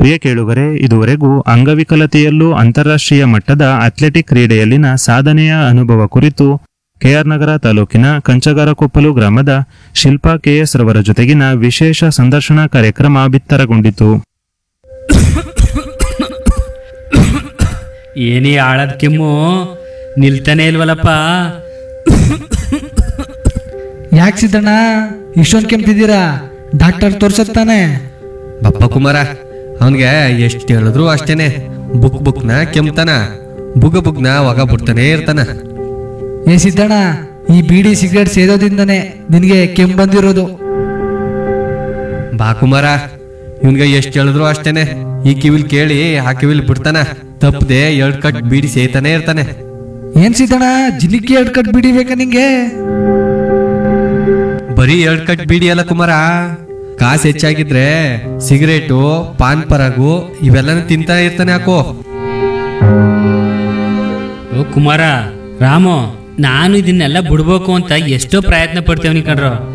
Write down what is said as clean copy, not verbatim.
ಪ್ರಿಯ ಕೇಳುಗರೆ, ಇದುವರೆಗೂ ಅಂಗವಿಕಲತೆಯಲ್ಲೂ ಅಂತಾರಾಷ್ಟ್ರೀಯ ಮಟ್ಟದ ಅಥ್ಲೆಟಿಕ್ ಕ್ರೀಡೆಯಲ್ಲಿನ ಸಾಧನೆಯ ಅನುಭವ ಕುರಿತು ಕೆಆರ್ ನಗರ ತಾಲೂಕಿನ ಕಂಚಗಾರಕೊಪ್ಪಲು ಗ್ರಾಮದ ಶಿಲ್ಪಾ ಕೆಎಸ್ ರವರ ಜೊತೆಗಿನ ವಿಶೇಷ ಸಂದರ್ಶನ ಕಾರ್ಯಕ್ರಮ ಬಿತ್ತರಗೊಂಡಿತು. ಏನೇ ಆಳದ ಕೆಮ್ಮು ನಿಲ್ತಾನೆ ಇಲ್ವಲ್ಲಪ್ಪ. ಯಾಕೆ ಸಿದ್ದಣ್ಣ ಇಷ್ಟೊಂದು ಕೆಮ್ತಿದ್ದೀರಾ? ಡಾಕ್ಟರ್ ತೋರ್ಸತ್ತಾನೆ. ಬಪ್ಪ ಕುಮಾರ, ಅವನ್ಗೆ ಎಷ್ಟು ಹೇಳಿದ್ರು ಅಷ್ಟೇನೆ. ಬುಕ್ನ ಕೆಮ್ತಾನ, ಬುಗ್ನ ಒಗ ಬಿಡ್ತಾನೆ ಇರ್ತಾನ. ಏ ಸಿದ್ದಣ್ಣ, ಈ ಬೀಡಿ ಸಿಗರೇಟ್ ಸೇದೋದಿಂದನೇ ನಿನಗೆ ಕೆಮ್ಮು ಬಂದಿರೋದು. ಬಾ ಕುಮಾರ, ಇವನ್ಗೆ ಎಷ್ಟು ಹೇಳಿದ್ರು ಅಷ್ಟೇನೆ. ಈ ಕಿವಿಲ್ ಕೇಳಿ ಆ ಕಿವಿಲ್ ಬಿಡ್ತಾನ, ತಪ್ಪದೆ 2 ಕಟ್ ಬೀಡಿ ಸೇತಾನೆ ಇರ್ತಾನೆ. ಏನ್ ಸಿದ್ದಣ್ಣ, ಜಿಲಿಕಿ 2 ಕಟ್ ಬೀಡಿ ಬೇಕಾ ನಿಂಗೆ? ಬರೀ 2 ಕಟ್ ಬೀಡಿ ಅಲ್ಲ ಕುಮಾರ, ಕಾಸು ಹೆಚ್ಚಾಗಿದ್ರೆ ಸಿಗರೇಟು, ಪಾನ್ ಪರಾಗು ಇವೆಲ್ಲನೂ ತಿಂತಾ ಇರ್ತಾನೆ. ಹಾಕೋ ಓ ಕುಮಾರ, ರಾಮು, ನಾನು ಇದನ್ನೆಲ್ಲ ಬಿಡ್ಬೇಕು ಅಂತ ಎಷ್ಟೋ ಪ್ರಯತ್ನ ಪಡ್ತೇವನಿ ಕಣ್ರೋ.